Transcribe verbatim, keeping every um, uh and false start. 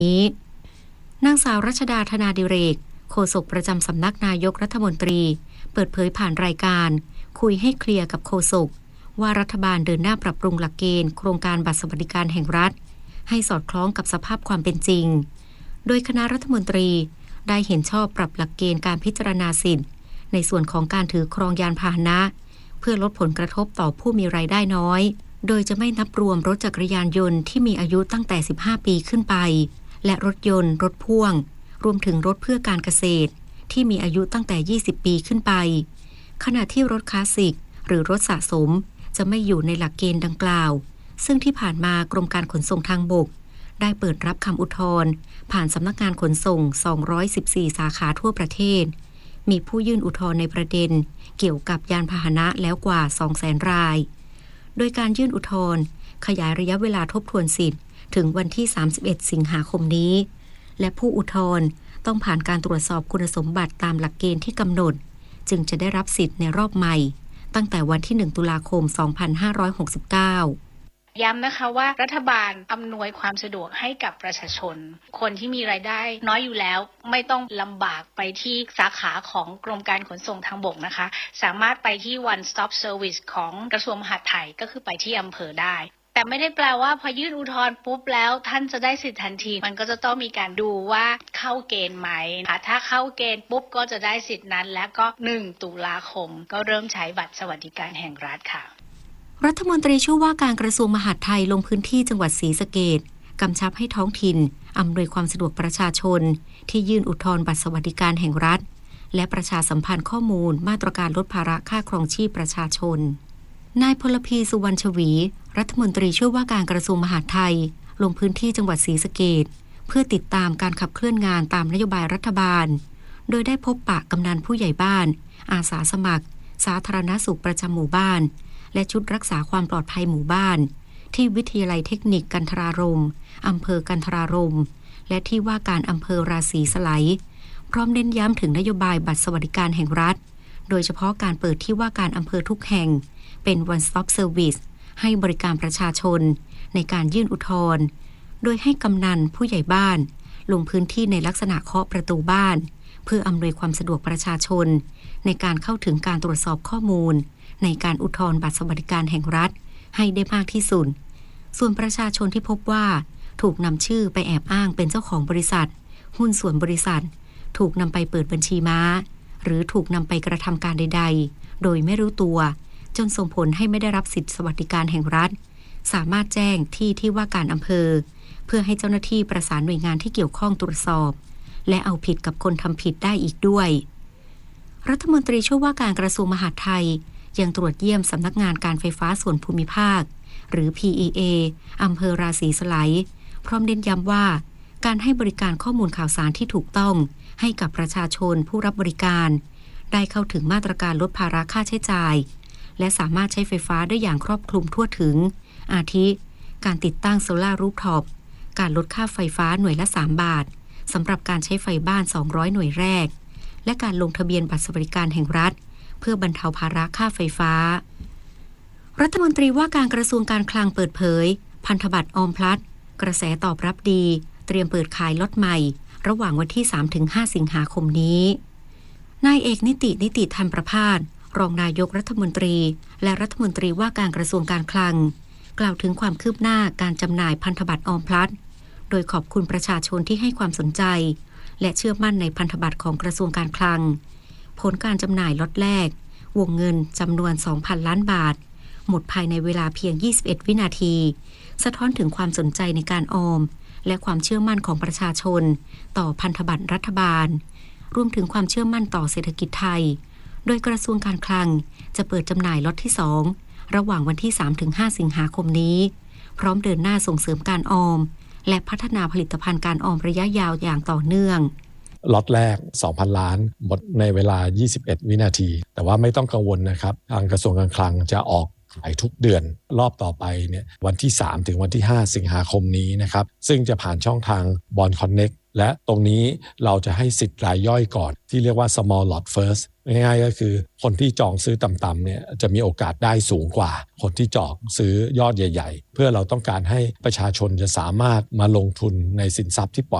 นี้นางสาวรัชดาธนาดิเรกโฆษกประจำสำนักนายกรัฐมนตรีเปิดเผยผ่านรายการคุยให้เคลียร์กับโฆษกว่ารัฐบาลเดินหน้าปรับปรุงหลักเกณฑ์โครงการบัตรสวัสดิการแห่งรัฐให้สอดคล้องกับสภาพความเป็นจริงโดยคณะรัฐมนตรีได้เห็นชอบปรับหลักเกณฑ์การพิจารณาสิทธิ์ในส่วนของการถือครองยานพาหนะเพื่อลดผลกระทบต่อผู้มีรายได้น้อยโดยจะไม่นับรวมรถจักรยานยนต์ที่มีอายุตั้งแต่สิบห้าปีขึ้นไปและรถยนต์รถพ่วงรวมถึงรถเพื่อการเกษตรที่มีอายุตั้งแต่ยี่สิบปีขึ้นไปขณะที่รถคลาสสิกหรือรถสะสมจะไม่อยู่ในหลักเกณฑ์ดังกล่าวซึ่งที่ผ่านมากรมการขนส่งทางบกได้เปิดรับคำอุทธรณ์ผ่านสำนักงานขนส่งสองร้อยสิบสี่สาขาทั่วประเทศมีผู้ยื่นอุทธรณ์ในประเด็นเกี่ยวกับยานพาหนะแล้วกว่า สองแสน รายโดยการยื่นอุทธรณ์ขยายระยะเวลาทบทวนสิทธิ์ถึงวันที่สามสิบเอ็ดสิงหาคมนี้และผู้อุทธรณ์ต้องผ่านการตรวจสอบคุณสมบัติตามหลักเกณฑ์ที่กำหนดจึงจะได้รับสิทธิ์ในรอบใหม่ตั้งแต่วันที่หนึ่งตุลาคมสองพันห้าร้อยหกสิบเก้าย้ำนะคะว่ารัฐบาลอำนวยความสะดวกให้กับประชาชนคนที่มีรายได้น้อยอยู่แล้วไม่ต้องลำบากไปที่สาขาของกรมการขนส่งทางบกนะคะสามารถไปที่ one stop service ของกระทรวงมหาดไทยก็คือไปที่อำเภอได้แต่ไม่ได้แปลว่าพอยื่นอุทธรณ์ปุ๊บแล้วท่านจะได้สิทธิทันทีมันก็จะต้องมีการดูว่าเข้าเกณฑ์ไหมถ้าเข้าเกณฑ์ปุ๊บก็จะได้สิทธินั้นและก็หนึ่งตุลาคมก็เริ่มใช้บัตรสวัสดิการแห่งรัฐค่ะรัฐมนตรีช่วยว่าการกระทรวงมหาดไทยลงพื้นที่จังหวัดศรีสะเกษกำชับให้ท้องถิ่นอำนวยความสะดวกประชาชนที่ยื่นอุทธรณ์บัตรสวัสดิการแห่งรัฐและประชาสัมพันธ์ข้อมูลมาตรการลดภาระค่าครองชีพประชาชนนายพลพีสุวรรณชวีรัฐมนตรีช่วยว่าการกระทรวงมหาดไทยลงพื้นที่จังหวัดศรีสะเกษเพื่อติดตามการขับเคลื่อนงานตามนโยบายรัฐบาลโดยได้พบปะกำนันผู้ใหญ่บ้านอาสาสมัครสาธารณสุขประจำหมู่บ้านและชุดรักษาความปลอดภัยหมู่บ้านที่วิทยาลัยเทคนิคกันทรารมอำเภอกันทรารมและที่ว่าการอำเภอราศีสไลยพร้อมเน้นย้ำถึงนโยบายบัตรสวัสดิการแห่งรัฐโดยเฉพาะการเปิดที่ว่าการอำเภอทุกแห่งเป็น one stop service ให้บริการประชาชนในการยื่นอุทธรณ์โดยให้กำนันผู้ใหญ่บ้านลงพื้นที่ในลักษณะเคาะประตูบ้านเพื่ออำนวยความสะดวกประชาชนในการเข้าถึงการตรวจสอบข้อมูลในการอุทธรณ์บัตรสวัสดิการแห่งรัฐให้ได้มากที่สุดส่วนประชาชนที่พบว่าถูกนำชื่อไปแอบอ้างเป็นเจ้าของบริษัทหุ้นส่วนบริษัทถูกนำไปเปิดบัญชีม้าหรือถูกนำไปกระทำการใดๆโดยไม่รู้ตัวจนส่งผลให้ไม่ได้รับสิทธิสวัสดิการแห่งรัฐสามารถแจ้งที่ที่ว่าการอำเภอเพื่อให้เจ้าหน้าที่ประสานหน่วยงานที่เกี่ยวข้องตรวจสอบและเอาผิดกับคนทำผิดได้อีกด้วยรัฐมนตรีช่วยว่าการกระทรวงมหาดไทยยังตรวจเยี่ยมสำนักงานการไฟฟ้าส่วนภูมิภาคหรือ พี อี เอ อำเภอราศีสไลยพร้อมเน้นย้ำว่าการให้บริการข้อมูลข่าวสารที่ถูกต้องให้กับประชาชนผู้รับบริการได้เข้าถึงมาตรการลดภาระค่าใช้จ่ายและสามารถใช้ไฟฟ้าได้อย่างครอบคลุมทั่วถึงอาทิการติดตั้งโซลาร์รูฟท็อปการลดค่าไฟฟ้าหน่วยละสามบาทสำหรับการใช้ไฟบ้านสองร้อยหน่วยแรกและการลงทะเบียนบัตรสวัสดิการแห่งรัฐเพื่อบรรเทาภาระค่าไฟฟ้ารัฐมนตรีว่าการกระทรวงการคลังเปิดเผยพันธบัตรออมพลัสกระแสตอบรับดีเตรียมเปิดขายล็อตใหม่ระหว่างวันที่ สามถึงห้า สิงหาคมนี้นายเอกนิตินิติธรรมประภาสรองนายกรัฐมนตรีและรัฐมนตรีว่าการกระทรวงการคลังกล่าวถึงความคืบหน้าการจำหน่ายพันธบัตรออมพลัสโดยขอบคุณประชาชนที่ให้ความสนใจและเชื่อมั่นในพันธบัตรของกระทรวงการคลังผลการจำหน่ายล็อตแรกวงเงินจำนวน สองพัน ล้านบาทหมดภายในเวลาเพียงยี่สิบเอ็ดวินาทีสะท้อนถึงความสนใจในการออมและความเชื่อมั่นของประชาชนต่อพันธบัตรรัฐบาลรวมถึงความเชื่อมั่นต่อเศรษฐกิจไทยโดยกระทรวงการคลังจะเปิดจำหน่ายล็อตที่สองระหว่างวันที่ สามถึงห้า สิงหาคมนี้พร้อมเดินหน้าส่งเสริมการออมและพัฒนาผลิตภัณฑ์การออมระยะยาวอย่างต่อเนื่องล็อตแรก สองพัน ล้านหมดในเวลายี่สิบเอ็ดวินาทีแต่ว่าไม่ต้องกังวลนะครับทางกระทรวงการคลังจะออกขายทุกเดือนรอบต่อไปเนี่ยวันที่สามถึงวันที่ห้าสิงหาคมนี้นะครับซึ่งจะผ่านช่องทาง Bond Connect และตรงนี้เราจะให้สิทธิ์รายย่อยก่อนที่เรียกว่า small lot first ง่ายๆก็คือคนที่จองซื้อต่ำๆเนี่ยจะมีโอกาสได้สูงกว่าคนที่จองซื้อยอดใหญ่ๆเพื่อเราต้องการให้ประชาชนจะสามารถมาลงทุนในสินทรัพย์ที่ปลอด